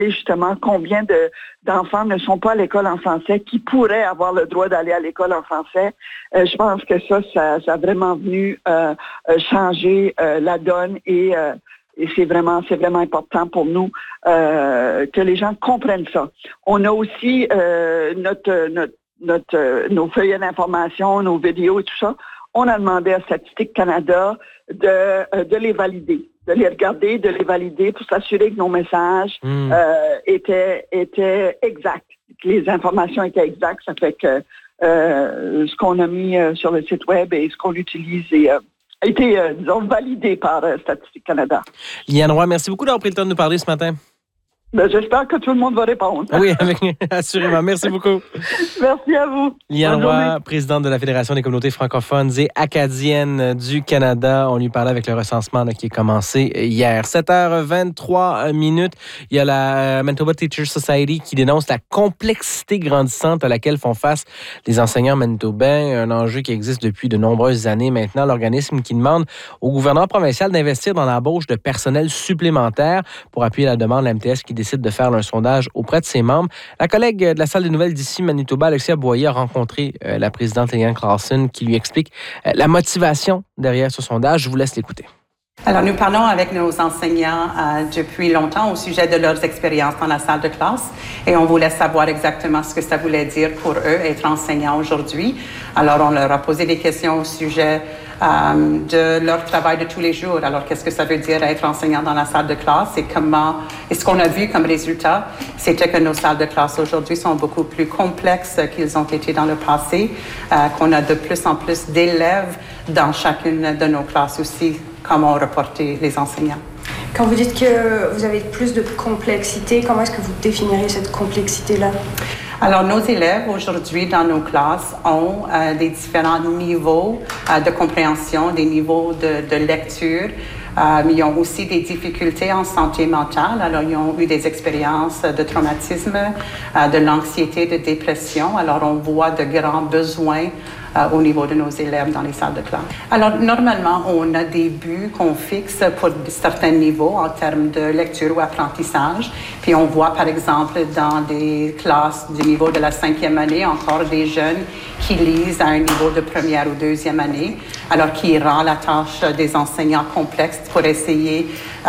justement combien d'enfants ne sont pas à l'école en français, qui pourraient avoir le droit d'aller à l'école en français. Je pense que ça a vraiment venu changer la donne et c'est vraiment important pour nous que les gens comprennent ça. On a aussi nos feuillets d'information, nos vidéos et tout ça. On a demandé à Statistique Canada de les valider, de les regarder, de les valider pour s'assurer que nos messages étaient exacts, que les informations étaient exactes. Ça fait que ce qu'on a mis sur le site web et ce qu'on utilise a été, validé par Statistique Canada. Liliane Roy, merci beaucoup d'avoir pris le temps de nous parler ce matin. J'espère que tout le monde va répondre. Oui, assurément. Merci beaucoup. Merci à vous. Liliane Roy, présidente de la Fédération des communautés francophones et acadiennes du Canada. On lui parlait avec le recensement qui est commencé hier. 7h23. Il y a la Manitoba Teachers Society qui dénonce la complexité grandissante à laquelle font face les enseignants manitobains, un enjeu qui existe depuis de nombreuses années maintenant. L'organisme qui demande au gouvernement provincial d'investir dans l'embauche de personnel supplémentaire pour appuyer la demande de la MTS qui décide de faire un sondage auprès de ses membres. La collègue de la salle des nouvelles d'ici, Manitoba, Alexia Boyer, a rencontré la présidente Liliane Clausen qui lui explique la motivation derrière ce sondage. Je vous laisse l'écouter. Alors, nous parlons avec nos enseignants depuis longtemps au sujet de leurs expériences dans la salle de classe et on voulait savoir exactement ce que ça voulait dire pour eux être enseignants aujourd'hui. Alors, on leur a posé des questions au sujet de leur travail de tous les jours. Alors, qu'est-ce que ça veut dire être enseignant dans la salle de classe et ce qu'on a vu comme résultat, c'était que nos salles de classe aujourd'hui sont beaucoup plus complexes qu'ils ont été dans le passé, qu'on a de plus en plus d'élèves dans chacune de nos classes aussi, comme ont reporté les enseignants. Quand vous dites que vous avez plus de complexité, comment est-ce que vous définiriez cette complexité-là? Alors, nos élèves aujourd'hui dans nos classes ont des différents niveaux de compréhension, des niveaux de lecture. Ils ont aussi des difficultés en santé mentale. Alors, ils ont eu des expériences de traumatisme, de l'anxiété, de dépression. Alors, on voit de grands besoins au niveau de nos élèves dans les salles de classe. Alors, normalement, on a des buts qu'on fixe pour certains niveaux en termes de lecture ou apprentissage. Puis, on voit, par exemple, dans des classes du niveau de la 5e année, encore des jeunes qui lisent à un niveau de première ou deuxième année, alors qui rend la tâche des enseignants complexe pour essayer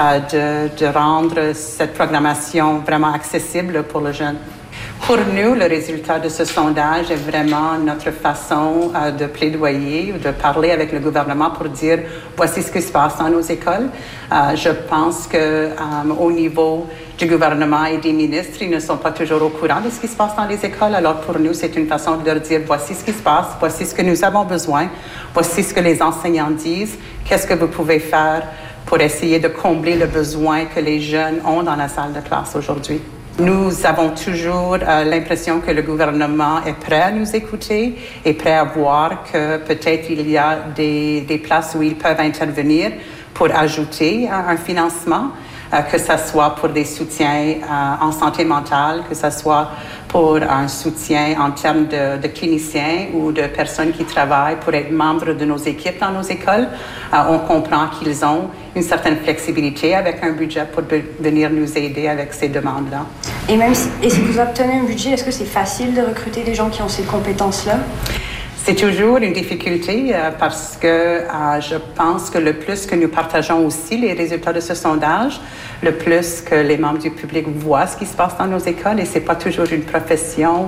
de rendre cette programmation vraiment accessible pour le jeune. Pour nous, le résultat de ce sondage est vraiment notre façon de plaidoyer ou de parler avec le gouvernement pour dire voici ce qui se passe dans nos écoles. Je pense que au niveau du gouvernement et des ministres, ils ne sont pas toujours au courant de ce qui se passe dans les écoles. Alors pour nous, c'est une façon de leur dire voici ce qui se passe, voici ce que nous avons besoin, voici ce que les enseignants disent, qu'est-ce que vous pouvez faire pour essayer de combler le besoin que les jeunes ont dans la salle de classe aujourd'hui. Nous avons toujours l'impression que le gouvernement est prêt à nous écouter et prêt à voir que peut-être il y a des places où ils peuvent intervenir pour ajouter un financement, que ce soit pour des soutiens en santé mentale, que ce soit pour un soutien en termes de cliniciens ou de personnes qui travaillent pour être membres de nos équipes dans nos écoles. On comprend qu'ils ont une certaine flexibilité avec un budget pour venir nous aider avec ces demandes-là. Et si vous obtenez un budget, est-ce que c'est facile de recruter des gens qui ont ces compétences-là? C'est toujours une difficulté parce que je pense que le plus que nous partageons aussi les résultats de ce sondage, le plus que les membres du public voient ce qui se passe dans nos écoles et c'est pas toujours une profession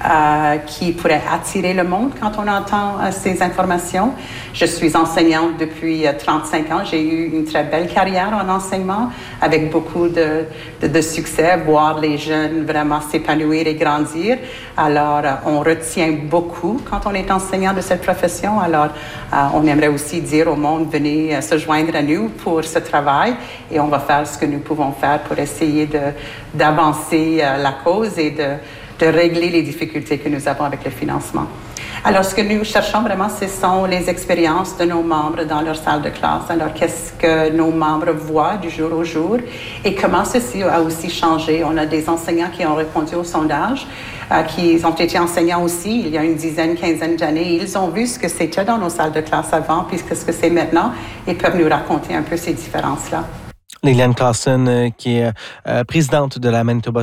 qui pourrait attirer le monde quand on entend ces informations. Je suis enseignante depuis 35 ans. J'ai eu une très belle carrière en enseignement avec beaucoup de succès, voir les jeunes vraiment s'épanouir et grandir. Alors, on retient beaucoup quand on est enseignant de cette profession. Alors, on aimerait aussi dire au monde, venez se joindre à nous pour ce travail et on va faire ce que nous pouvons faire pour essayer d'avancer la cause et de régler les difficultés que nous avons avec le financement. Alors, ce que nous cherchons vraiment, ce sont les expériences de nos membres dans leur salle de classe. Alors, qu'est-ce que nos membres voient du jour au jour et comment ceci a aussi changé. On a des enseignants qui ont répondu au sondage, qui ont été enseignants aussi il y a une dizaine, quinzaine d'années. Ils ont vu ce que c'était dans nos salles de classe avant, puis ce que c'est maintenant, et peuvent nous raconter un peu ces différences-là. Liliane Clausen, qui est présidente de la Manitoba